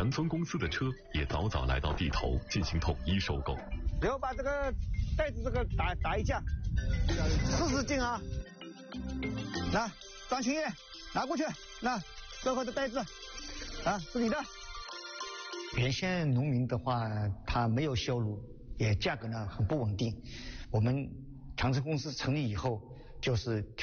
南村公司的车也早早来到地头进行统一收购。 然后把这个袋子这个打一架，40斤啊！那张青叶拿过去，那最后的袋子啊是你的。 原先农民的话，他没有销路，也价格呢很不稳定。我们长城公司成立以后，就是调